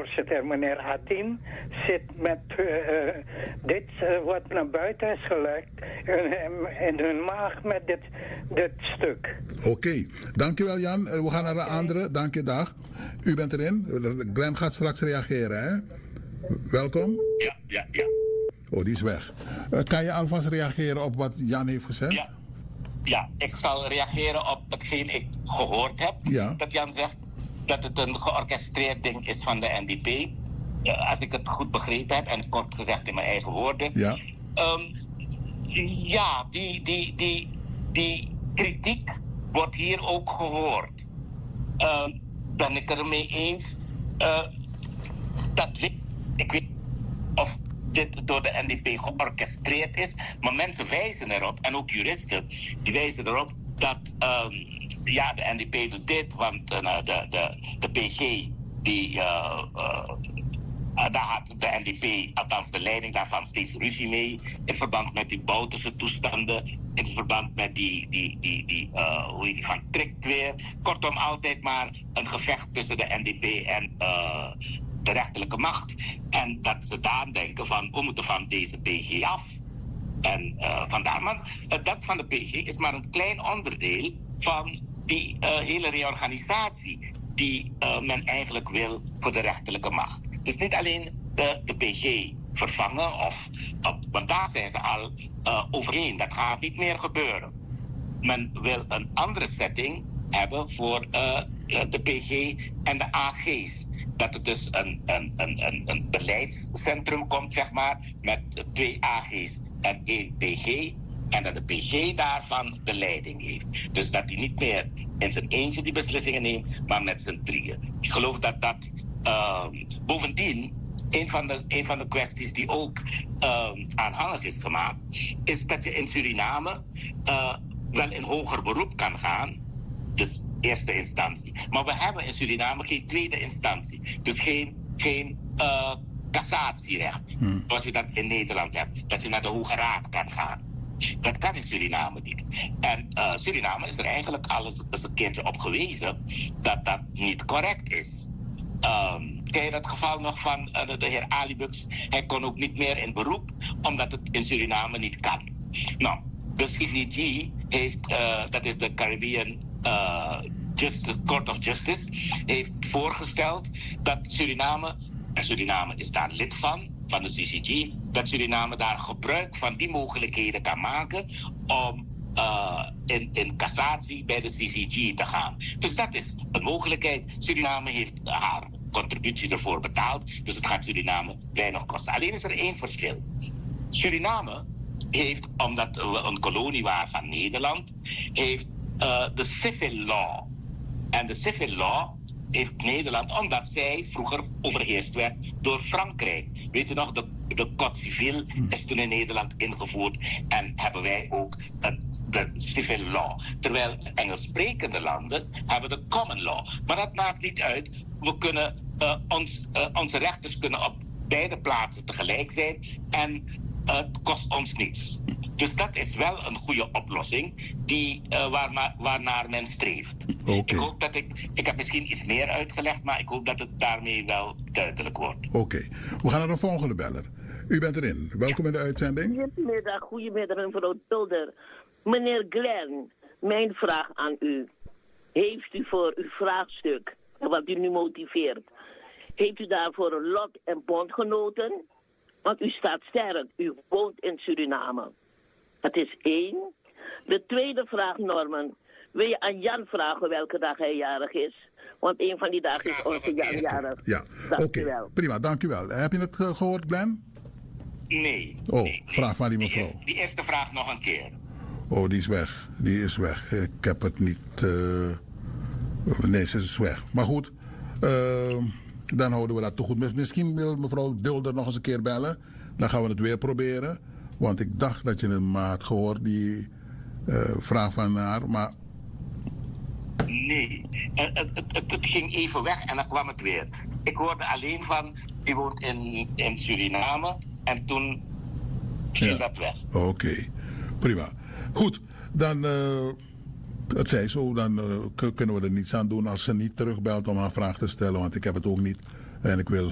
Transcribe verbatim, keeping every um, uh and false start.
voorzitter, meneer Hatim, zit met uh, dit uh, wat naar buiten is gelekt in, in hun maag met dit, dit stuk. Oké, okay. Dankjewel Jan. Uh, we gaan naar de okay. andere. Dank je, dag. U bent erin. Glenn gaat straks reageren, hè? Welkom. Ja, ja, ja. Oh, die is weg. Uh, kan je alvast reageren op wat Jan heeft gezegd? Ja. Ja, ik zal reageren op hetgeen ik gehoord heb. Ja. Dat Jan zegt dat het een georchestreerd ding is van de N D P. Uh, als ik het goed begrepen heb, en kort gezegd in mijn eigen woorden. Ja, um, ja die, die, die, die kritiek wordt hier ook gehoord. Uh, ben ik er mee eens? Uh, dat ik weet of dit door de N D P georchestreerd is. Maar mensen wijzen erop, en ook juristen, die wijzen erop dat um, ja, de N D P doet dit, want uh, de, de, de P G, die, uh, uh, uh, daar had de N D P, althans de leiding daarvan, steeds ruzie mee, in verband met die Bouterse toestanden, in verband met die, die, die, die uh, hoe heet die, van Trikt weer. Kortom, altijd maar een gevecht tussen de N D P en uh, de rechterlijke macht. En dat ze daar denken van, we moeten van deze P G af. En uh, vandaar, maar uh, dat van de P G is maar een klein onderdeel van die uh, hele reorganisatie die uh, men eigenlijk wil voor de rechterlijke macht. Dus niet alleen de, de P G vervangen, of, uh, want daar zijn ze al uh, overheen. Dat gaat niet meer gebeuren. Men wil een andere setting hebben voor uh, de P G en de A G's. Dat er dus een, een, een, een beleidscentrum komt, zeg maar, met twee A G's en één P G. En dat de P G daarvan de leiding heeft. Dus dat hij niet meer in zijn eentje die beslissingen neemt, maar met z'n drieën. Ik geloof dat dat... Uh, bovendien, een van, de, een van de kwesties die ook uh, aanhangig is gemaakt, is dat je in Suriname uh, wel in hoger beroep kan gaan. Dus eerste instantie. Maar we hebben in Suriname geen tweede instantie. Dus geen, geen uh, cassatierecht. Hmm. Zoals je dat in Nederland hebt. Dat je naar de Hoge Raad kan gaan. Dat kan in Suriname niet. En uh, Suriname is er eigenlijk alles eens een keertje op gewezen dat dat niet correct is. Um, ken je dat geval nog van uh, de, de heer Alibux? Hij kon ook niet meer in beroep, omdat het in Suriname niet kan. Nou, de C C G heeft, uh, dat is de Caribbean uh, Justice, Court of Justice, heeft voorgesteld dat Suriname, en Suriname is daar lid van, van de C C G, dat Suriname daar gebruik van die mogelijkheden kan maken om uh, in, in cassatie bij de C C G te gaan. Dus dat is een mogelijkheid. Suriname heeft haar contributie ervoor betaald, dus het gaat Suriname weinig kosten. Alleen is er één verschil. Suriname heeft, omdat we een kolonie waren van Nederland, heeft uh, de civil law. En de civil law heeft Nederland, omdat zij vroeger overheerst werd door Frankrijk. Weet je nog, de, de Code Civil is toen in Nederland ingevoerd en hebben wij ook de, de civil law. Terwijl Engels sprekende landen hebben de common law. Maar dat maakt niet uit. We kunnen, uh, ons, uh, onze rechters kunnen op beide plaatsen tegelijk zijn en uh, het kost ons niets. Dus dat is wel een goede oplossing die, uh, waar, waarnaar men streeft. Okay. Ik hoop dat ik... Ik heb misschien iets meer uitgelegd, maar ik hoop dat het daarmee wel duidelijk wordt. Oké. Okay. We gaan naar de volgende beller. U bent erin. Welkom ja. in de uitzending. Goedemiddag, goedemiddag mevrouw Tulder. Meneer Glenn, mijn vraag aan u. Heeft u voor uw vraagstuk, wat u nu motiveert, heeft u daarvoor een lot- en bondgenoten? Want u staat sterk, u woont in Suriname. Dat is één. De tweede vraag, Norman. Wil je aan Jan vragen welke dag hij jarig is? Want een van die dagen is onze Jan jarig. Ja, oké. Okay. Prima, dank u wel. Heb je het uh, gehoord, Glenn? Nee. Oh, nee, vraag maar die mevrouw. Die, die eerste vraag nog een keer. Oh, die is weg. Die is weg. Ik heb het niet... Uh... Nee, ze is weg. Maar goed, uh, dan houden we dat toch goed. Misschien wil mevrouw Dulder nog eens een keer bellen. Dan gaan we het weer proberen. Want ik dacht dat je hem maar had gehoord, die uh, vraag van haar, maar... Nee, het, het, het, het ging even weg en dan kwam het weer. Ik hoorde alleen van, die woont in, in Suriname en toen ging ja. dat weg. Oké, okay. Prima. Goed, dan... Uh, het zij zo, dan uh, kunnen we er niets aan doen als ze niet terugbelt om haar vraag te stellen, want ik heb het ook niet. En ik wil